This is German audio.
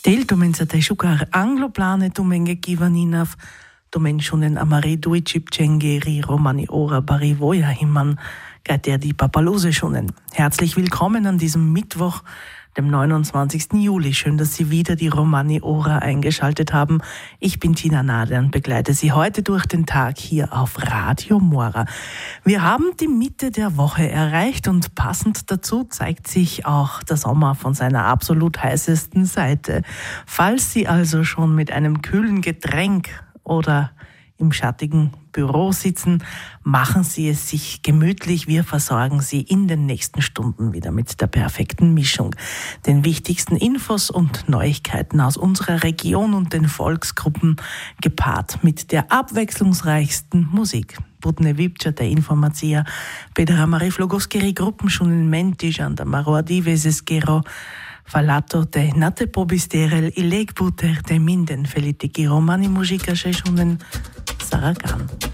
Heltumen sa te shukar angloplane tumenge kivaninav, tumen shunen amare duicipcengeri romani ora barivoja himan, gater die Papalose schunen. Herzlich willkommen an diesem Mittwoch, dem 29. Juli. Schön, dass Sie wieder die Romani Ora eingeschaltet haben. Ich bin Tina Nader und begleite Sie heute durch den Tag hier auf Radio Mora. Wir haben die Mitte der Woche erreicht und passend dazu zeigt sich auch der Sommer von seiner absolut heißesten Seite. Falls Sie also schon mit einem kühlen Getränk oder im schattigen Büro sitzen, machen Sie es sich gemütlich. Wir versorgen Sie in den nächsten Stunden wieder mit der perfekten Mischung. Den wichtigsten Infos und Neuigkeiten aus unserer Region und den Volksgruppen, gepaart mit der abwechslungsreichsten Musik. Budne Vipcia der Informacija, Pedra Mariflogoskeri Gruppenschulmenti, Gendarmaro Diveseskero, Falato te nate pobisterel ileg buter te minden felitiki romani muzika šešunen Saragan.